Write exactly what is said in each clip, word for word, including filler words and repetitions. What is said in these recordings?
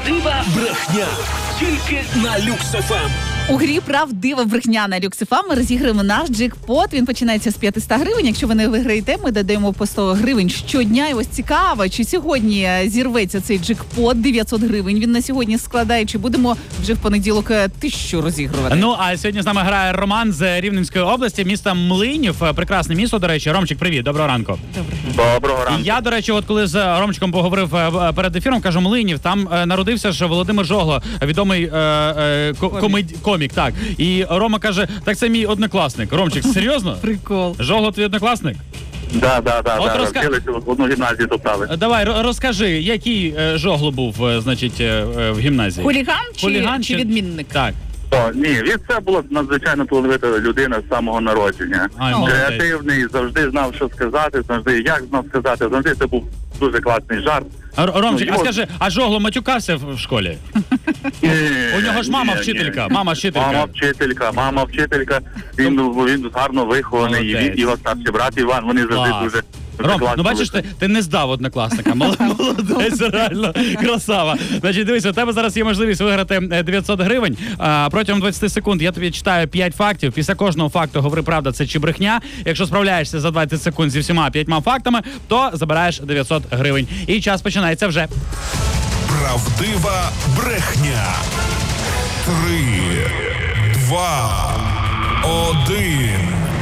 Правдива брехня. Тільки на Люкс еф ем. У грі «Правдива брехня» на Люкс еф ем ми розіграємо наш джекпот. Він починається з п'ятсот гривень. Якщо ви не виграєте, ми додаємо по сто гривень щодня. І ось цікаво, чи сьогодні зірветься цей джекпот. дев'ятсот гривень він на сьогодні складає. Чи будемо вже в понеділок тисячу розігрувати? Ну, а сьогодні з нами грає Роман з Рівненської області, міста Млинів. Прекрасне місто, до речі. Ромчик, привіт, доброго ранку. Доброго. Доброго ранку. Я, до речі, от коли з Ромчиком поговорив перед ефіром, кажу, Млинів, там народився ж Володимир Жогло, відомий е, е, комік. комік, так. І Рома каже, так це мій однокласник. Ромчик, серйозно? Прикол. Жогло твій однокласник? Да, да, да, От да. розка- Вчилися в одну гімназію топтали. Давай, ро- розкажи, який е, Жогло був, е, значить, е, е, в гімназії? Хуліган чи, Хуліган чи відмінник? Так. О, ні, він це була надзвичайно талановита людина з самого народження. Ай, О. молодець. Креативний, завжди знав, що сказати, завжди як знав сказати, завжди це був дуже класний жарт. Р- Ромчик, Ну, а його- скажи, а Жогло матюкався в в школі? У нього ж мама Ні, вчителька, ні. мама вчителька. Мама вчителька, мама вчителька. Він, він гарно вихований, і Молодець. він, його старший брат Іван, вони завжди Клас. дуже, дуже Ром, класно ну бачиш, ти, виховані. ти не здав однокласника. Мол- Молодець, реально, красава. Значить, дивись, у тебе зараз є можливість виграти е, дев'ятсот гривень. А, протягом двадцять секунд я тобі читаю п'ять фактів. Після кожного факту говори правда, це чи брехня. Якщо справляєшся за двадцять секунд зі всіма п'ятьма фактами, то забираєш дев'ятсот гривень. І час починається вже. Правдива брехня. Три, два, один.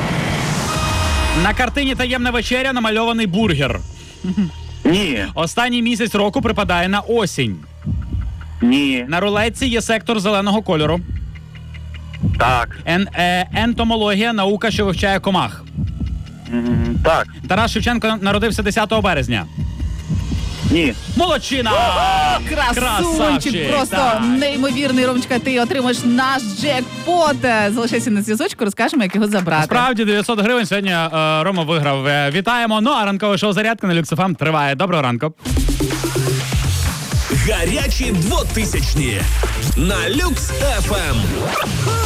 На картині «Таємна вечеря» намальований бургер. Ні, Останній місяць року припадає на осінь. ні, На рулетці є сектор зеленого кольору. так, Ен, е, ентомологія – наука, що вивчає комах. м, так, Тарас Шевченко народився десятого березня. ні. Молодчина! Красунчик, Красавчик, просто так. неймовірний, Ромчика, ти отримаєш наш джекпот. Залишайся на зв'язочку, розкажемо, як його забрати. Справді, дев'ятсот гривень сьогодні е, Рома виграв. Е, Вітаємо. Ну, а ранкове шоу «Зарядка» на Люкс еф ем триває. Доброго ранку. Гарячі двотисячні на Люкс еф ем.